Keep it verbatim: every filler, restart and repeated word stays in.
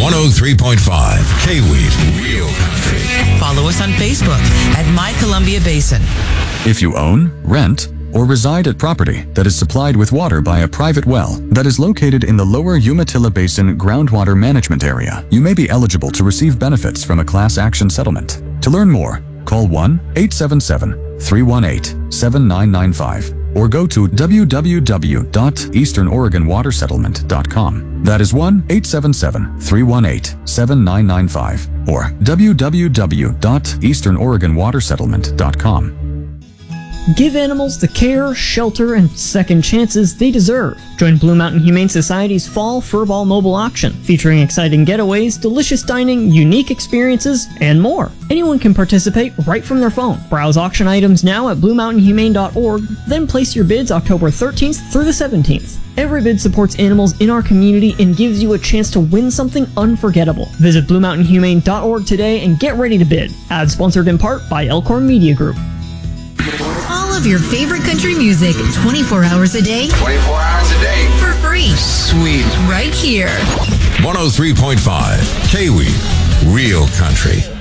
one oh three point five K-Weed, Real Country. Follow us on Facebook at My Columbia Basin. If you own, rent, or reside at property that is supplied with water by a private well that is located in the lower Umatilla Basin groundwater management area, you may be eligible to receive benefits from a class action settlement. To learn more, call one eight seven seven, three one eight, seven nine nine five or go to w w w dot eastern oregon water settlement dot com. That is one eight seven seven, three one eight, seven nine nine five or w w w dot eastern oregon water settlement dot com. Give animals the care, shelter, and second chances they deserve. Join Blue Mountain Humane Society's Fall Furball Mobile Auction, featuring exciting getaways, delicious dining, unique experiences, and more. Anyone can participate right from their phone. Browse auction items now at blue mountain humane dot org, then place your bids October thirteenth through the seventeenth. Every bid supports animals in our community and gives you a chance to win something unforgettable. Visit blue mountain humane dot org today and get ready to bid. Ad sponsored in part by Elkhorn Media Group. All of your favorite country music, twenty-four hours a day. twenty-four hours a day. For free. Sweet. Right here. one oh three point five K-Weed, Real Country.